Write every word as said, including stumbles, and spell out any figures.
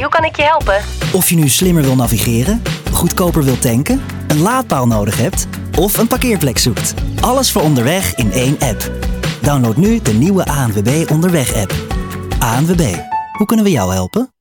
hoe kan ik je helpen? Of je nu slimmer wil navigeren, goedkoper wilt tanken, een laadpaal nodig hebt of een parkeerplek zoekt. Alles voor onderweg in één app. Download nu de nieuwe A N W B Onderweg-app. A N W B, hoe kunnen we jou helpen?